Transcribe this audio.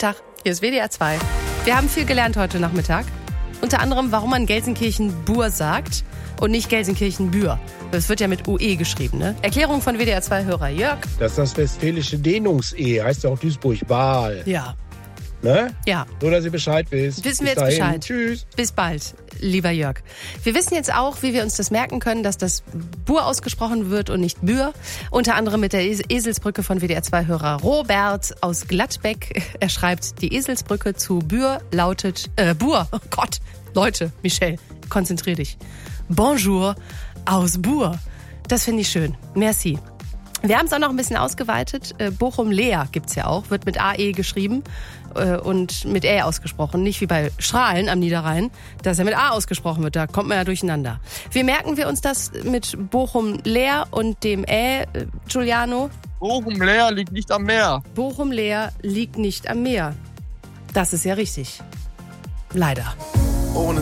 Tag, hier ist WDR 2. Wir haben viel gelernt heute Nachmittag. Unter anderem, warum man Gelsenkirchen-Bur sagt und nicht Gelsenkirchen-Bür. Das wird ja mit UE geschrieben, ne? Erklärung von WDR 2-Hörer Jörg. Das ist das westfälische Dehnungs-E, heißt ja auch Duisburg-Wahl. Ja. Ne? Ja. Nur, dass ihr Bescheid wisst. Wissen Bis wir jetzt dahin. Bescheid. Tschüss. Bis bald, lieber Jörg. Wir wissen jetzt auch, wie wir uns das merken können, dass das Bur ausgesprochen wird und nicht Bür. Unter anderem mit der Eselsbrücke von WDR 2-Hörer Robert aus Gladbeck. Er schreibt, die Eselsbrücke zu Bür lautet, Bur, oh Gott, Leute, Michelle, konzentrier dich. Bonjour aus Bur. Das finde ich schön. Merci. Wir haben es auch noch ein bisschen ausgeweitet. Bochum-Lea gibt's ja auch, wird mit AE geschrieben und mit Ä ausgesprochen. Nicht wie bei Strahlen am Niederrhein, dass er mit A ausgesprochen wird. Da kommt man ja durcheinander. Wie merken wir uns das mit Bochum-Lea und dem Ä, Giuliano? Bochum-Lea liegt nicht am Meer. Bochum-Lea liegt nicht am Meer. Das ist ja richtig. Leider. Ohne